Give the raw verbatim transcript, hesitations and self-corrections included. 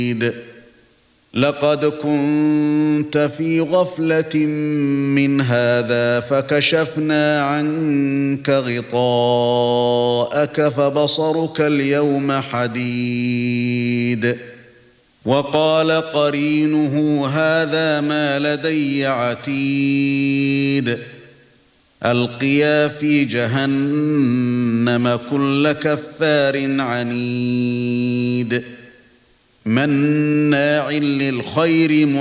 لقد كنت في غفلة من هذا فكشفنا عنك غطاءك فبصرك اليوم حديد وقال قرينه هذا ما لدي عتيد ألقيا في جهنم كل كفار عنيد مناع للخير